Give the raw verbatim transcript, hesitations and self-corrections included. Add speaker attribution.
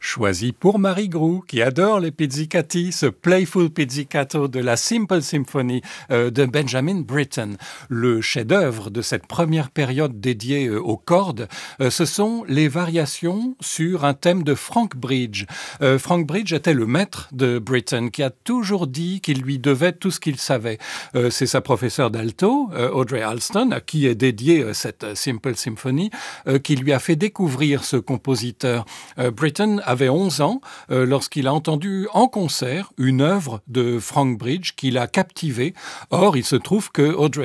Speaker 1: Choisi pour Marie Grou, qui adore les pizzicati, ce Playful Pizzicato de la Simple Symphony euh, de Benjamin Britten. Le chef-d'œuvre de cette première période dédiée euh, aux cordes, euh, ce sont les variations sur un thème de Frank Bridge. Euh, Frank Bridge était le maître de Britten, qui a toujours dit qu'il lui devait tout ce qu'il savait. Euh, c'est sa professeure d'alto, euh, Audrey Alston, à qui est dédiée euh, cette euh, Simple Symphony, euh, qui lui a fait découvrir ce compositeur. Euh, Britten avait onze ans euh, lorsqu'il a entendu en concert une œuvre de Frank Bridge qui l'a captivé. Or, il se trouve que Audrey